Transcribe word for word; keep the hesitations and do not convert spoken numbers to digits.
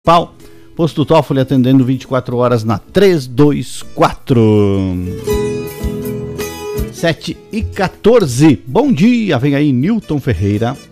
Pau. Posto Toffoli atendendo vinte e quatro horas na trezentos e vinte e quatro. sete e quatorze. Bom dia, vem aí Newton Ferreira.